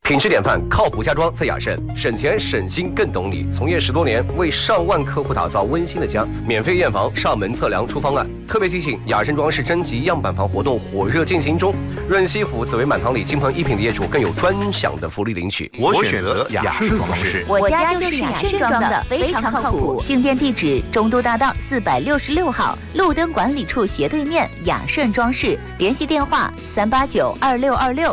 品质典范，靠谱家装在雅盛，省钱省心更懂你。从业10多年，为上万客户打造温馨的家，免费验房、上门测量出方案。特别提醒，雅盛装饰征集样板房活动火热进行中，润西府紫薇满堂里金鹏一品的业主更有专享的福利领取。 我选择雅盛装饰， 我家就是雅盛装的，非常靠谱。进店地址：中都大道466号，路灯管理处斜对面，雅盛装饰。联系电话：3892626。